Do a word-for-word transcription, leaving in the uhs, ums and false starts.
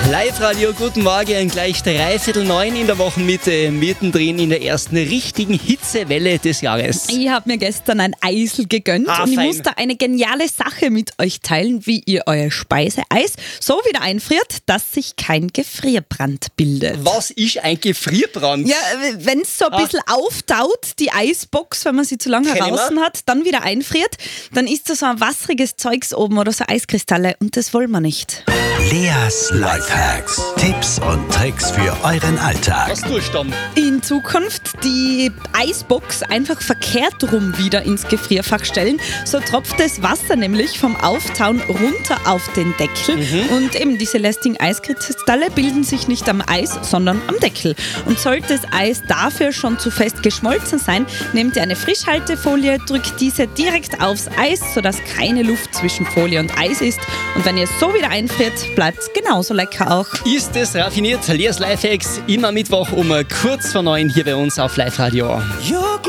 Live-Radio, guten Morgen, gleich dreiviertel neun in der Wochenmitte, mittendrin in der ersten richtigen Hitzewelle des Jahres. Ich habe mir gestern ein Eisel gegönnt Ah, und ich fein. muss da eine geniale Sache mit euch teilen, wie ihr euer Speiseeis so wieder einfriert, dass sich kein Gefrierbrand bildet. Was ist ein Gefrierbrand? Ja, wenn es so ein bisschen auftaut, die Eisbox, wenn man sie zu lange Kennen wir. draußen hat, dann wieder einfriert, dann ist da so ein wasseriges Zeugs oben oder so Eiskristalle und das wollen wir nicht. Leas Lifehacks. Tipps und Tricks für euren Alltag. Was tust du dann? In Zukunft die Eisbox einfach verkehrt rum wieder ins Gefrierfach stellen. So tropft das Wasser nämlich vom Auftauen runter auf den Deckel. Und eben diese lästigen Eiskristalle bilden sich nicht am Eis, sondern am Deckel. Und sollte das Eis dafür schon zu fest geschmolzen sein, nehmt ihr eine Frischhaltefolie, drückt diese direkt aufs Eis, sodass keine Luft zwischen Folie und Eis ist. Und wenn ihr es so wieder einfriert, bleibt es genauso lecker auch. Ist es raffiniert? Leas Lifehacks immer Mittwoch um kurz vor neun hier bei uns auf Live-Radio.